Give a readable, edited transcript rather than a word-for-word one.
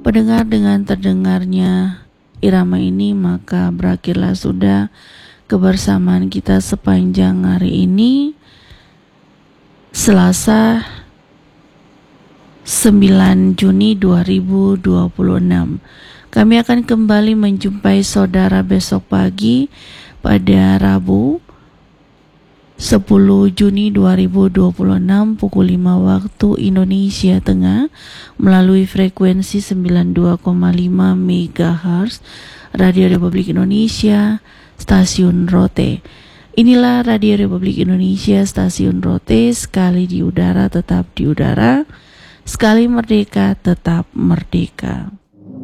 Pendengar, dengan terdengarnya irama ini maka berakhirlah sudah kebersamaan kita sepanjang hari ini, Selasa 9 Juni 2026. Kami akan kembali menjumpai saudara besok pagi pada Rabu 10 Juni 2026 pukul 5 waktu Indonesia Tengah melalui frekuensi 92,5 MHz Radio Republik Indonesia, Stasiun Rote. Inilah Radio Republik Indonesia, Stasiun Rote, sekali di udara tetap di udara, sekali merdeka tetap merdeka.